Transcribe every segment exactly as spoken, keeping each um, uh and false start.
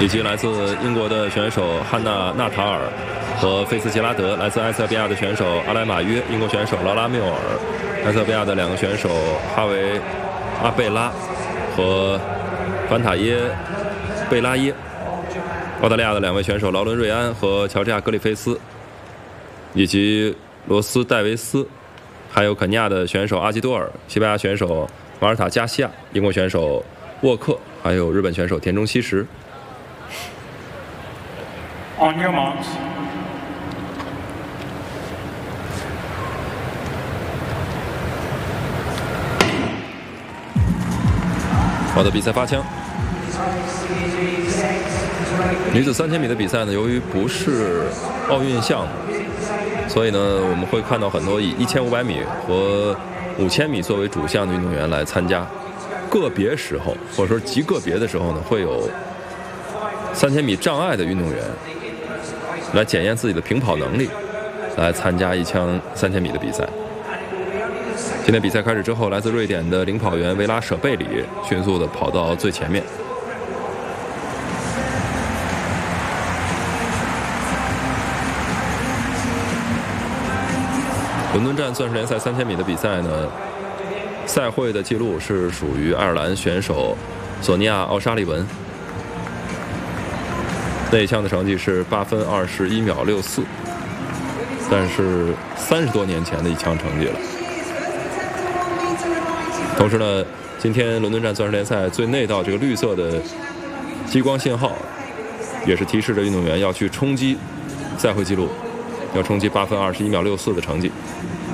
以及来自英国的选手汉娜·纳塔尔和费斯杰拉德，来自埃塞俄比亚的选手阿莱马约，英国选手劳拉缪尔，埃塞俄比亚的两个选手哈维·阿贝拉和凡塔耶·贝拉耶，澳大利亚的两位选手劳伦·瑞安和乔治亚·格里菲斯，以及罗斯·戴维斯，还有肯尼亚的选手阿基多尔，西班牙选手马尔塔·加西亚，英国选手沃克，还有日本选手田中希实。 On your marks. 好的，比赛发枪。女子三千米的比赛呢，由于不是奥运项目，所以呢，我们会看到很多以一千五百米和五千米作为主项的运动员来参加。个别时候，或者说极个别的时候呢，会有三千米障碍的运动员来检验自己的平跑能力，来参加一枪三千米的比赛。今天比赛开始之后，来自瑞典的领跑员维拉舍贝里迅速地跑到最前面。伦敦站钻石联赛三千米的比赛呢，赛会的记录是属于爱尔兰选手索尼娅·奥沙利文。那一枪的成绩是八分二十一秒六四，但是三十多年前的一枪成绩了。同时呢，今天伦敦站钻石联赛最内道这个绿色的激光信号，也是提示着运动员要去冲击赛会纪录，要冲击八分二十一秒六四的成绩。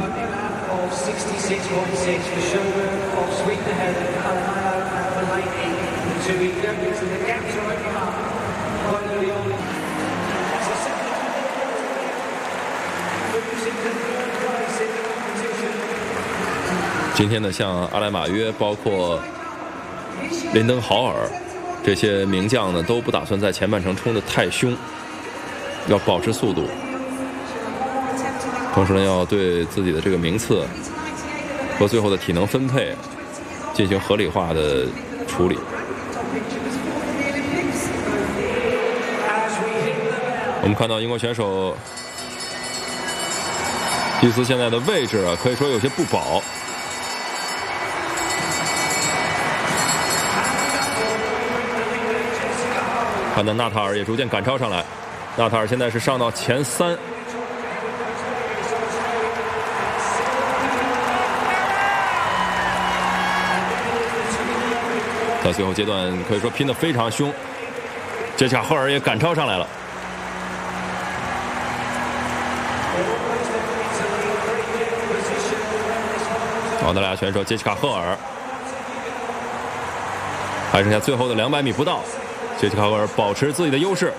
今天呢，像阿莱马约，包括林登豪尔这些名将呢，都不打算在前半程冲得太凶，要保持速度，同时呢，要对自己的这个名次和最后的体能分配进行合理化的处理。我们看到英国选手蒂斯现在的位置啊，可以说有些不保。看到纳塔尔也逐渐赶超上来，纳塔尔现在是上到前三。在最后阶段可以说拼得非常凶，杰西卡·赫尔也赶超上来了。澳大利亚选手杰西卡·赫尔还剩下最后的两百米不到，杰西卡·赫尔保持自己的优势。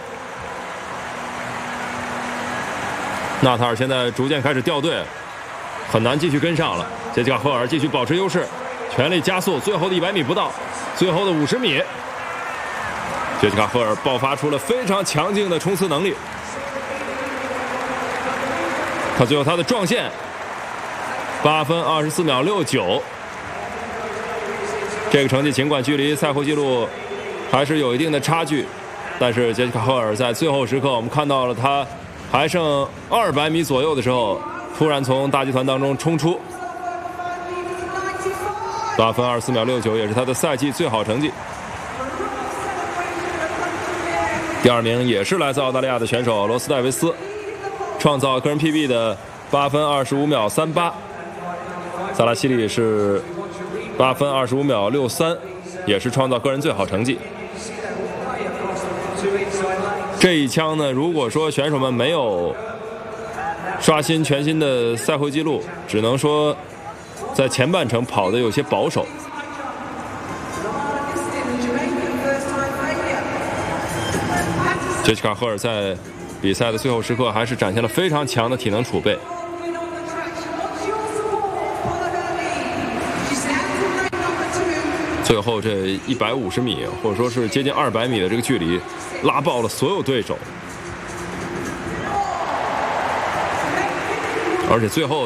纳塔尔现在逐渐开始掉队，很难继续跟上了。杰西卡·赫尔继续保持优势，全力加速，最后的一百米不到，最后的五十米，杰西卡·赫尔爆发出了非常强劲的冲刺能力。他最后他的撞线八分二十四秒六九，这个成绩尽管距离赛会纪录还是有一定的差距，但是杰西卡·赫尔在最后时刻，我们看到了他还剩二百米左右的时候，突然从大集团当中冲出，八分二十四秒六九也是他的赛季最好成绩。第二名也是来自澳大利亚的选手罗斯戴维斯，创造个人 P B 的八分二十五秒三八。萨拉西里是八分二十五秒六三，也是创造个人最好成绩。这一枪呢，如果说选手们没有刷新全新的赛会纪录，只能说在前半程跑得有些保守。杰西卡·赫尔在比赛的最后时刻还是展现了非常强的体能储备。最后这一百五十米，或者说是接近二百米的这个距离，拉爆了所有对手，而且最后